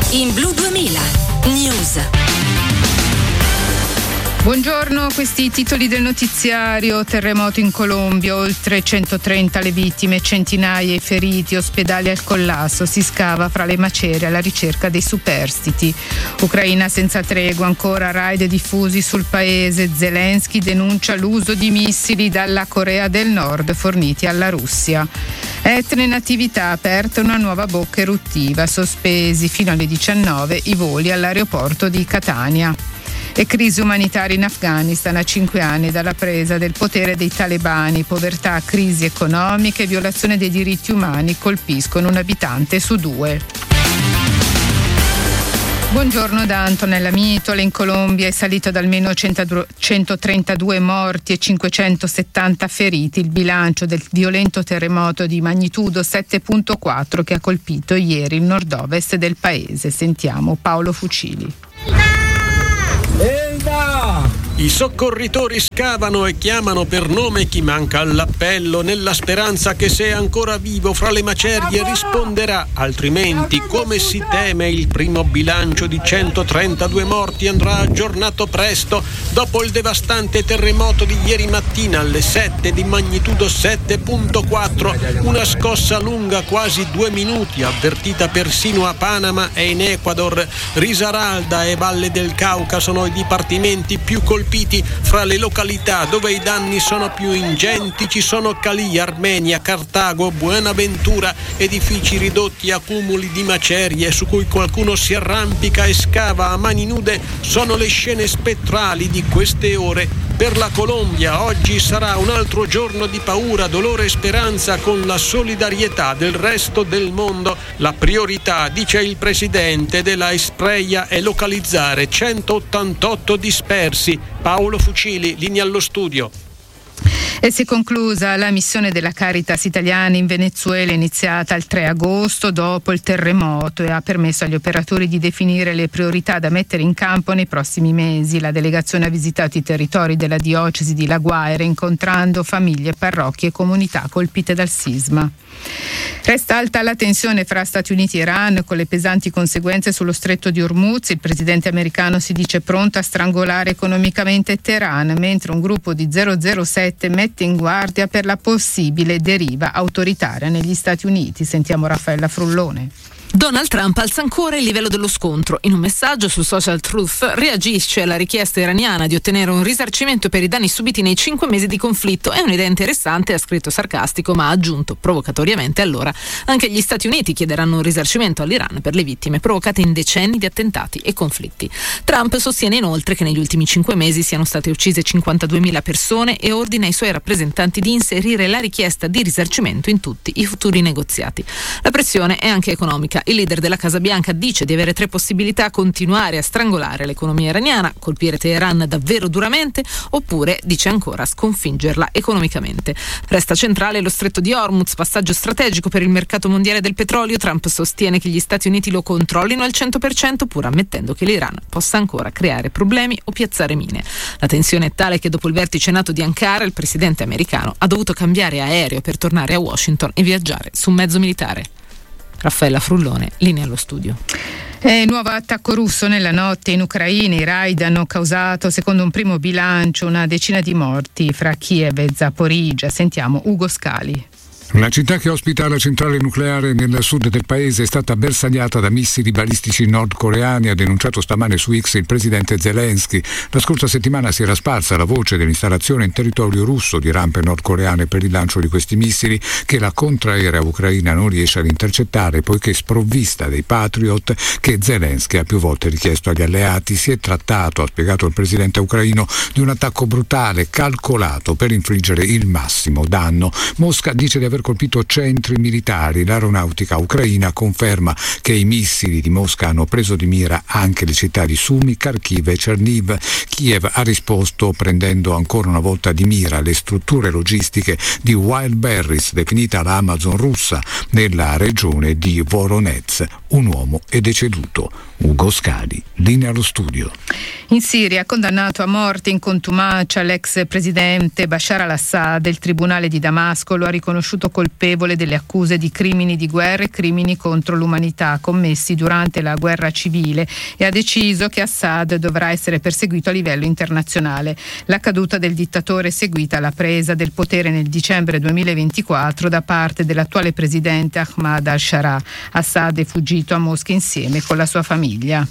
In Blu 2000 News. Buongiorno, questi i titoli del notiziario. Terremoto in Colombia, oltre 130 le vittime, centinaia i feriti, ospedali al collasso, si scava fra le macerie alla ricerca dei superstiti. Ucraina senza tregua, ancora raid diffusi sul paese. Zelensky denuncia l'uso di missili dalla Corea del Nord forniti alla Russia. Etna in attività, aperta una nuova bocca eruttiva, sospesi fino alle 19 i voli all'aeroporto di Catania. E crisi umanitaria in Afghanistan a 5 anni dalla presa del potere dei talebani. Povertà, crisi economiche e violazione dei diritti umani colpiscono un abitante su 2. Buongiorno da Antonella Mitola. In Colombia è salito ad almeno 132 morti e 570 feriti il bilancio del violento terremoto di magnitudo 7.4 che ha colpito ieri il nord-ovest del paese. Sentiamo Paolo Fucili. I soccorritori scavano e chiamano per nome chi manca all'appello, nella speranza che se è ancora vivo fra le macerie risponderà, altrimenti, come si teme, il primo bilancio di 132 morti andrà aggiornato presto dopo il devastante terremoto di ieri mattina alle 7 di magnitudo 7.4, una scossa lunga quasi 2 minuti, avvertita persino a Panama e in Ecuador. Risaralda e Valle del Cauca sono i dipartimenti più colpiti. Fra le località dove i danni sono più ingenti ci sono Cali, Armenia, Cartago, Buenaventura, edifici ridotti a cumuli di macerie su cui qualcuno si arrampica e scava a mani nude. Sono le scene spettrali di queste ore. Per la Colombia oggi sarà un altro giorno di paura, dolore e speranza con la solidarietà del resto del mondo. La priorità, dice il presidente della Espreia, è localizzare 188 dispersi. Paolo Fucili, linea allo studio. E si è conclusa la missione della Caritas italiana in Venezuela, iniziata il 3 agosto dopo il terremoto, e ha permesso agli operatori di definire le priorità da mettere in campo nei prossimi mesi. La delegazione ha visitato i territori della diocesi di La Guaira, incontrando famiglie, parrocchie e comunità colpite dal sisma. Resta alta la tensione fra Stati Uniti e Iran, con le pesanti conseguenze sullo stretto di Hormuz. Il presidente americano si dice pronto a strangolare economicamente Teheran, mentre un gruppo di 007 mette in guardia per la possibile deriva autoritaria negli Stati Uniti. Sentiamo Raffaella Frullone. Donald Trump alza ancora il livello dello scontro. In un messaggio su Social Truth reagisce alla richiesta iraniana di ottenere un risarcimento per i danni subiti nei 5 mesi di conflitto. È un'idea interessante, ha scritto sarcastico, ma ha aggiunto provocatoriamente: allora anche gli Stati Uniti chiederanno un risarcimento all'Iran per le vittime provocate in decenni di attentati e conflitti. Trump sostiene inoltre che negli ultimi 5 mesi siano state uccise 52.000 persone e ordina ai suoi rappresentanti di inserire la richiesta di risarcimento in tutti i futuri negoziati. La pressione è anche economica. Il leader della Casa Bianca dice di avere 3 possibilità: continuare a strangolare l'economia iraniana, colpire Teheran davvero duramente, oppure, dice ancora, sconfiggerla economicamente. Resta centrale lo stretto di Hormuz, passaggio strategico per il mercato mondiale del petrolio. Trump sostiene che gli Stati Uniti lo controllino al 100%, pur ammettendo che l'Iran possa ancora creare problemi o piazzare mine. La tensione è tale che dopo il vertice NATO di Ankara il presidente americano ha dovuto cambiare aereo per tornare a Washington e viaggiare su un mezzo militare. Raffaella Frullone, linea allo studio. Nuovo attacco russo nella notte in Ucraina. I raid hanno causato, secondo un primo bilancio, una decina di morti fra Kiev e Zaporizhzhia. Sentiamo Ugo Scali. La città che ospita la centrale nucleare nel sud del paese è stata bersagliata da missili balistici nordcoreani, ha denunciato stamane su X il presidente Zelensky. La scorsa settimana si era sparsa la voce dell'installazione in territorio russo di rampe nordcoreane per il lancio di questi missili, che la contraerea ucraina non riesce ad intercettare poiché sprovvista dei Patriot che Zelensky ha più volte richiesto agli alleati. Si è trattato, ha spiegato il presidente ucraino, di un attacco brutale, calcolato per infliggere il massimo danno. Mosca dice di aver colpito centri militari. L'aeronautica ucraina conferma che i missili di Mosca hanno preso di mira anche le città di Sumy, Kharkiv e Cherniv. Kiev ha risposto prendendo ancora una volta di mira le strutture logistiche di Wildberries, definita la Amazon russa, nella regione di Voronezh. Un uomo è deceduto. Ugo Scali, linea allo studio. In Siria, condannato a morte in contumacia l'ex presidente Bashar al-Assad, il tribunale di Damasco lo ha riconosciuto dichiarato colpevole delle accuse di crimini di guerra e crimini contro l'umanità commessi durante la guerra civile e ha deciso che Assad dovrà essere perseguito a livello internazionale. La caduta del dittatore è seguita alla presa del potere nel dicembre 2024 da parte dell'attuale presidente Ahmad al-Sharaa. Assad è fuggito a Mosca insieme con la sua famiglia.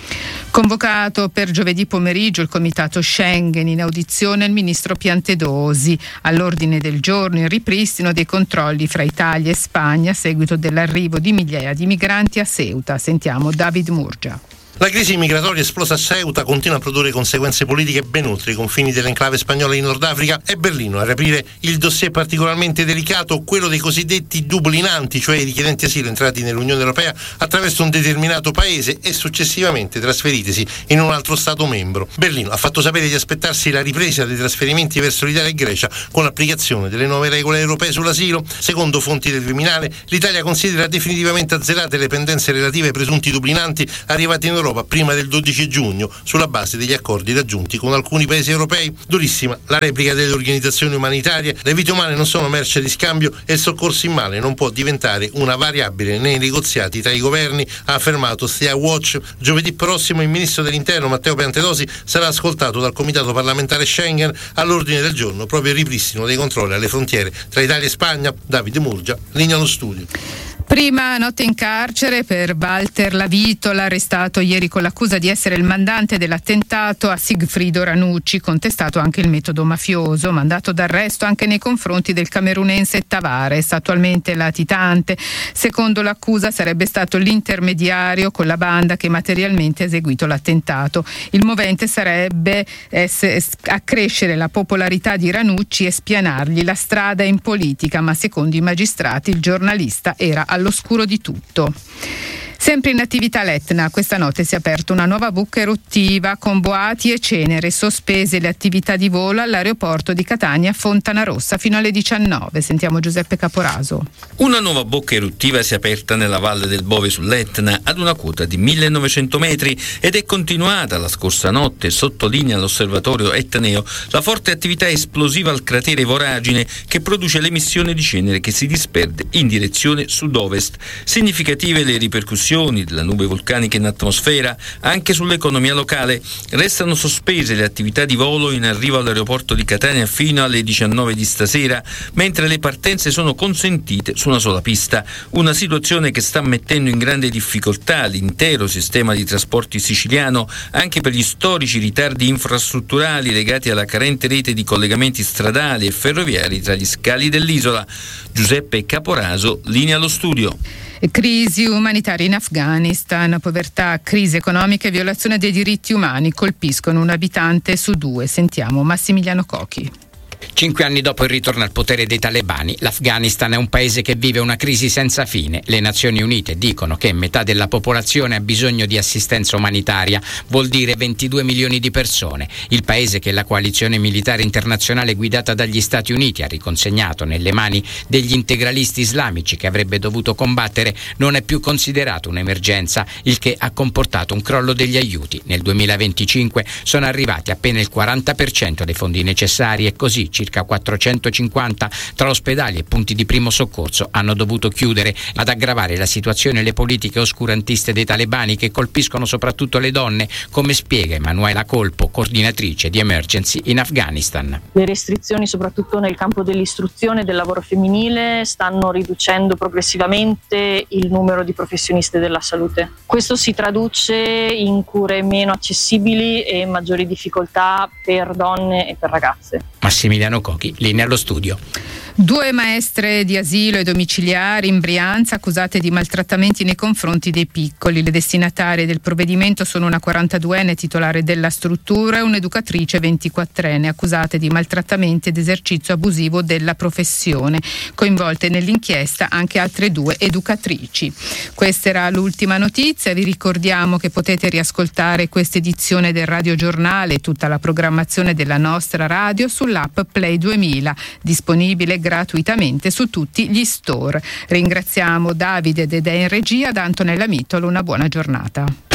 Convocato per giovedì pomeriggio il comitato Schengen, in audizione il ministro Piantedosi. All'ordine del giorno il ripristino dei controlli fra Italia e Spagna a seguito dell'arrivo di migliaia di migranti a Ceuta. Sentiamo David Murgia. La crisi migratoria esplosa a Ceuta continua a produrre conseguenze politiche ben oltre i confini dell'enclave spagnola in Nord Africa. È Berlino a riaprire il dossier particolarmente delicato, quello dei cosiddetti dublinanti, cioè i richiedenti asilo entrati nell'Unione Europea attraverso un determinato paese e successivamente trasferitisi in un altro Stato membro. Berlino ha fatto sapere di aspettarsi la ripresa dei trasferimenti verso l'Italia e Grecia con l'applicazione delle nuove regole europee sull'asilo. Secondo fonti del Viminale, l'Italia considera definitivamente azzerate le pendenze relative ai presunti dublinanti arrivati in Europa prima del 12 giugno sulla base degli accordi raggiunti con alcuni paesi europei. Durissima la replica delle organizzazioni umanitarie: le vite umane non sono merce di scambio e il soccorso in mare non può diventare una variabile nei negoziati tra i governi, ha affermato Sea Watch. Giovedì prossimo il ministro dell'Interno Matteo Piantedosi sarà ascoltato dal comitato parlamentare Schengen. All'ordine del giorno proprio il ripristino dei controlli alle frontiere tra Italia e Spagna. Davide Murgia, linea allo studio. Prima notte in carcere per Walter Lavitola, arrestato ieri con l'accusa di essere il mandante dell'attentato a Sigfrido Ranucci, contestato anche il metodo mafioso, mandato d'arresto anche nei confronti del camerunense Tavares, attualmente latitante. Secondo l'accusa sarebbe stato l'intermediario con la banda che materialmente ha eseguito l'attentato. Il movente sarebbe accrescere la popolarità di Ranucci e spianargli la strada in politica, ma secondo i magistrati il giornalista era all'oscuro di tutto. Sempre in attività l'Etna, questa notte si è aperta una nuova buca eruttiva con boati e cenere, sospese le attività di volo all'aeroporto di Catania Fontanarossa fino alle 19. Sentiamo Giuseppe Caporaso. Una nuova bocca eruttiva si è aperta nella valle del Bove sull'Etna ad una quota di 1900 metri ed è continuata la scorsa notte, sottolinea l'osservatorio etneo, la forte attività esplosiva al cratere Voragine che produce l'emissione di cenere che si disperde in direzione sud-ovest. Significative le ripercussioni della nube vulcanica in atmosfera anche sull'economia locale. Restano sospese le attività di volo in arrivo all'aeroporto di Catania fino alle 19 di stasera, mentre le partenze sono consentite su una sola pista. Una situazione che sta mettendo in grande difficoltà l'intero sistema di trasporti siciliano, anche per gli storici ritardi infrastrutturali legati alla carente rete di collegamenti stradali e ferroviari tra gli scali dell'isola. Giuseppe Caporaso, linea allo studio. Crisi umanitaria in Afghanistan, povertà, crisi economica e violazione dei diritti umani colpiscono un abitante su 2. Sentiamo Massimiliano Cochi. 5 anni dopo il ritorno al potere dei talebani, l'Afghanistan è un paese che vive una crisi senza fine. Le Nazioni Unite dicono che metà della popolazione ha bisogno di assistenza umanitaria, vuol dire 22 milioni di persone. Il paese che la coalizione militare internazionale guidata dagli Stati Uniti ha riconsegnato nelle mani degli integralisti islamici che avrebbe dovuto combattere non è più considerato un'emergenza, il che ha comportato un crollo degli aiuti. Nel 2025 sono arrivati appena il 40% dei fondi necessari e così circa 450 tra ospedali e punti di primo soccorso hanno dovuto chiudere. Ad aggravare la situazione le politiche oscurantiste dei talebani che colpiscono soprattutto le donne, come spiega Emanuela Colpo, coordinatrice di Emergency in Afghanistan. Le restrizioni soprattutto nel campo dell'istruzione e del lavoro femminile stanno riducendo progressivamente il numero di professioniste della salute. Questo si traduce in cure meno accessibili e maggiori difficoltà per donne e per ragazze. Massimiliano Cochi, linea allo studio. 2 maestre di asilo e domiciliari in Brianza accusate di maltrattamenti nei confronti dei piccoli. Le destinatarie del provvedimento sono una 42enne titolare della struttura e un'educatrice 24enne accusate di maltrattamenti ed esercizio abusivo della professione. Coinvolte nell'inchiesta anche altre 2 educatrici. Questa era l'ultima notizia. Vi ricordiamo che potete riascoltare questa edizione del Radio Giornale e tutta la programmazione della nostra radio sull'app Play 2000, disponibile gratuitamente su tutti gli store. Ringraziamo Davide Dedè in regia, da Antonella Mitolo una buona giornata.